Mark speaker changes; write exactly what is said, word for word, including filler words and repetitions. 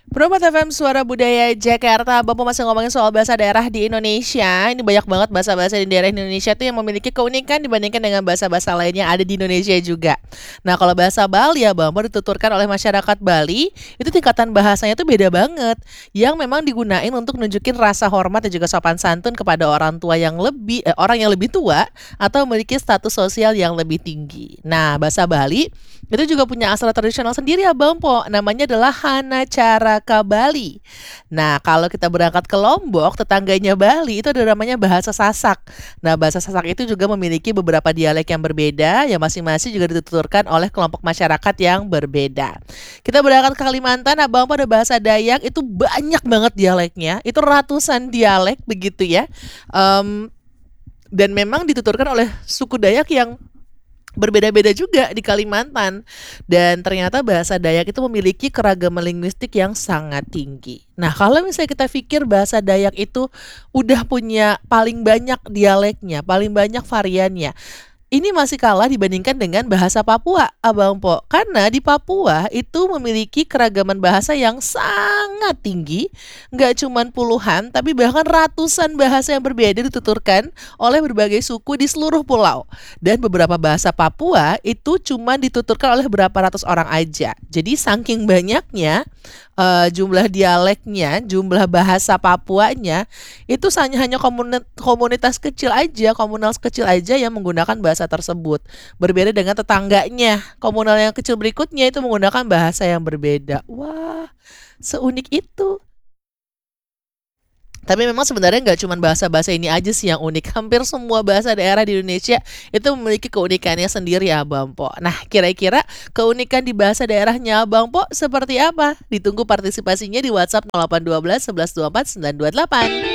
Speaker 1: Probat F M Suara Budaya Jakarta. Bapak masih ngomongin soal bahasa daerah di Indonesia. Ini banyak banget bahasa-bahasa di daerah Indonesia tuh yang memiliki keunikan dibandingkan dengan bahasa-bahasa lainnya yang ada di Indonesia juga. Nah, kalau bahasa Bali ya Bapak dituturkan oleh masyarakat Bali, itu tingkatan bahasanya tuh beda banget. Yang memang digunain untuk nunjukin rasa hormat dan juga sopan santun kepada orang tua yang lebih eh, orang yang lebih tua atau memiliki status sosial yang lebih tinggi. Nah, bahasa Bali itu juga punya asal tradisional sendiri ya Bang Po. Namanya adalah Hana Caraka Bali. Nah, kalau kita berangkat ke Lombok, tetangganya Bali itu ada namanya bahasa Sasak. Nah, bahasa Sasak itu juga memiliki beberapa dialek yang berbeda yang masing-masing juga dituturkan oleh kelompok masyarakat yang berbeda. Kita berangkat ke Kalimantan, nah Bang Po ada bahasa Dayak itu banyak banget dialeknya. Itu ratusan dialek begitu ya. Em, dan memang dituturkan oleh suku Dayak yang berbeda-beda juga di Kalimantan. Dan ternyata bahasa Dayak itu memiliki keragaman linguistik yang sangat tinggi. Nah, kalau misalnya kita pikir bahasa Dayak itu udah punya paling banyak dialeknya, paling banyak variannya, ini masih kalah dibandingkan dengan bahasa Papua, Abang Po. Karena di Papua itu memiliki keragaman bahasa yang sangat tinggi, nggak cuman puluhan, tapi bahkan ratusan bahasa yang berbeda dituturkan oleh berbagai suku di seluruh pulau. Dan beberapa bahasa Papua itu cuma dituturkan oleh berapa ratus orang aja. Jadi saking banyaknya eh, jumlah dialeknya, jumlah bahasa Papuanya, itu hanya hanya komuni- komunitas kecil aja, komunal kecil aja yang menggunakan bahasa tersebut. Berbeda dengan tetangganya, komunal yang kecil berikutnya itu menggunakan bahasa yang berbeda. Wah, seunik itu. Tapi memang sebenarnya nggak cuma bahasa-bahasa ini aja sih yang unik. Hampir semua bahasa daerah di Indonesia itu memiliki keunikannya sendiri ya Bang Po. Nah, kira-kira keunikan di bahasa daerahnya Bang Po seperti apa? Ditunggu partisipasinya di WhatsApp nol delapan satu dua satu satu dua empat sembilan dua delapan.